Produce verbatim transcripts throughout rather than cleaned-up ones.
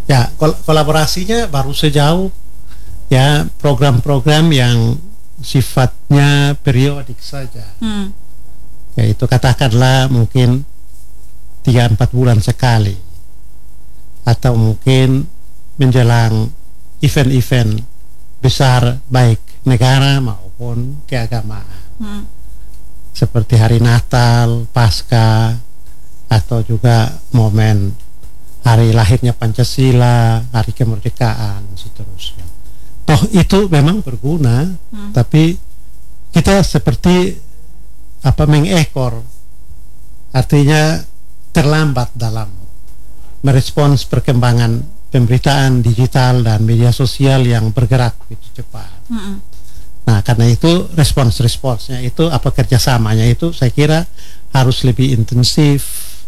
Ya, kol kolaborasinya baru sejauh ya program-program yang sifatnya periodik saja. Hmm. Yaitu katakanlah mungkin tiga empat bulan sekali, atau mungkin menjelang event-event besar baik negara maupun keagamaan. Hmm. Seperti hari Natal, Paskah, atau juga momen hari lahirnya Pancasila, hari kemerdekaan, seterusnya. Toh itu memang berguna, hmm. tapi kita seperti apa mengekor, artinya terlambat dalam merespons perkembangan pemberitaan digital dan media sosial yang bergerak begitu cepat. Hmm. Nah, karena itu respons-responsnya itu apa kerjasamanya itu saya kira harus lebih intensif.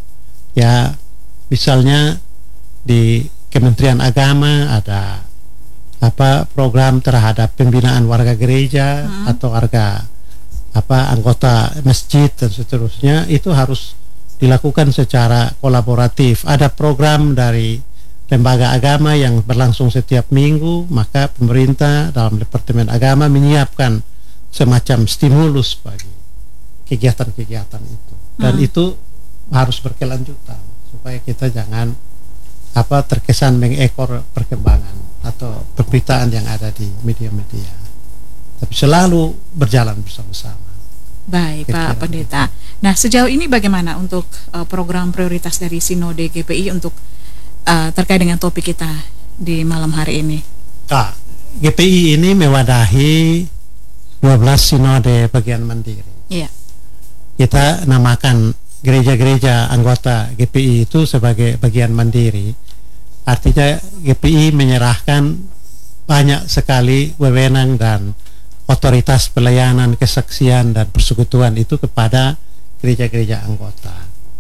Ya, misalnya di Kementerian Agama ada apa program terhadap pembinaan warga gereja hmm. atau warga apa anggota masjid dan seterusnya, itu harus dilakukan secara kolaboratif. Ada program dari lembaga agama yang berlangsung setiap minggu, maka pemerintah dalam Departemen Agama menyiapkan semacam stimulus bagi kegiatan-kegiatan itu, dan hmm. itu harus berkelanjutan supaya kita jangan apa terkesan mengekor perkembangan atau pemberitaan yang ada di media-media, tapi selalu berjalan bersama-sama. Baik, Pak Pendeta. Nah, sejauh ini bagaimana untuk uh, program prioritas dari Sinode G P I untuk Uh, terkait dengan topik kita di malam hari ini? Nah, G P I ini mewadahi dua belas sinode bagian mandiri. Iya. Kita namakan gereja-gereja anggota G P I itu sebagai bagian mandiri. Artinya G P I menyerahkan banyak sekali wewenang dan otoritas pelayanan, kesaksian dan persekutuan itu kepada gereja-gereja anggota.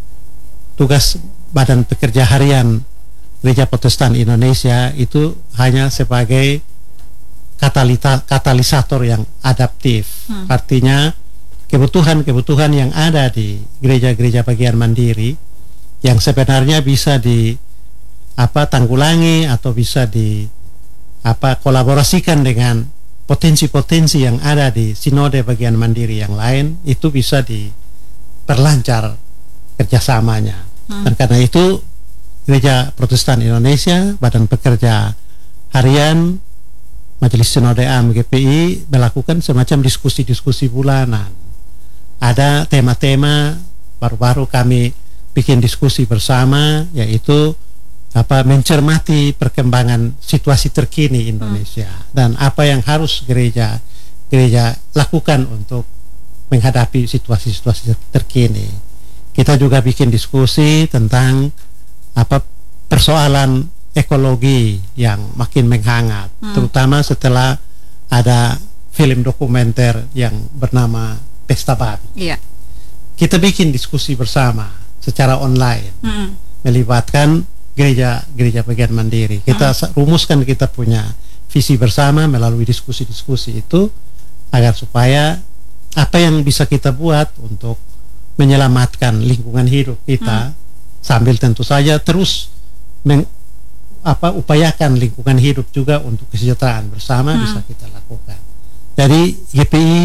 Tugas Badan Pekerja Harian Gereja Protestan Indonesia itu hanya sebagai katalita, katalisator yang adaptif. Hmm. Artinya kebutuhan-kebutuhan yang ada di gereja-gereja bagian mandiri yang sebenarnya bisa di apa tanggulangi atau bisa di apa kolaborasikan dengan potensi-potensi yang ada di sinode bagian mandiri yang lain, itu bisa diperlancar kerjasamanya. Hmm. Dan karena itu Gereja Protestan Indonesia, Badan Pekerja Harian, Majelis Sinode Am G P I melakukan semacam diskusi-diskusi bulanan. Ada tema-tema, baru-baru kami bikin diskusi bersama, yaitu apa mencermati perkembangan situasi terkini Indonesia hmm. dan apa yang harus gereja gereja lakukan untuk menghadapi situasi-situasi terkini. Kita juga bikin diskusi tentang apa persoalan ekologi yang makin menghangat, hmm. terutama setelah ada film dokumenter yang bernama Pesta Babi. Iya. Kita bikin diskusi bersama secara online, hmm. melibatkan gereja-gereja bagian mandiri. Kita hmm. rumuskan kita punya visi bersama melalui diskusi-diskusi itu, agar supaya apa yang bisa kita buat untuk menyelamatkan lingkungan hidup kita, hmm. sambil tentu saja terus meng, apa, upayakan lingkungan hidup juga untuk kesejahteraan bersama hmm. bisa kita lakukan. Jadi G P I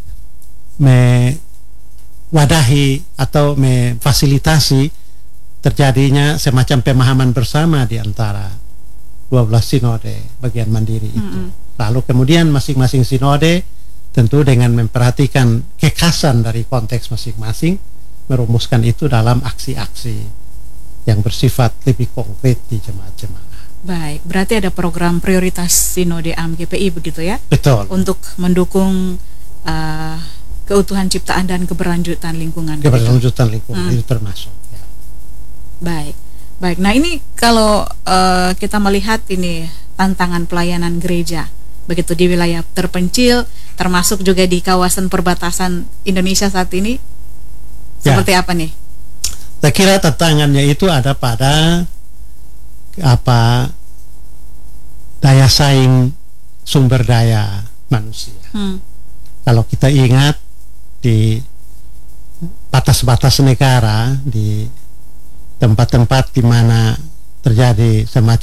mewadahi atau memfasilitasi terjadinya semacam pemahaman bersama di antara dua belas sinode bagian mandiri itu. Hmm. Lalu kemudian masing-masing sinode tentu dengan memperhatikan kekhasan dari konteks masing-masing merumuskan itu dalam aksi-aksi yang bersifat lebih konkret di jemaat-jemaat. Baik, berarti ada program prioritas Sinode Am G P I begitu ya? Betul. Untuk mendukung uh, keutuhan ciptaan dan keberlanjutan lingkungan. Keberlanjutan lingkungan hmm. itu termasuk. Ya. Baik, baik. Nah ini kalau uh, kita melihat ini tantangan pelayanan gereja begitu di wilayah terpencil, termasuk juga di kawasan perbatasan Indonesia saat ini, ya. Seperti apa nih? Saya kira tantangannya itu ada pada apa daya saing sumber daya manusia. Hmm. Kalau kita ingat di batas-batas negara, di tempat-tempat di mana terjadi semacam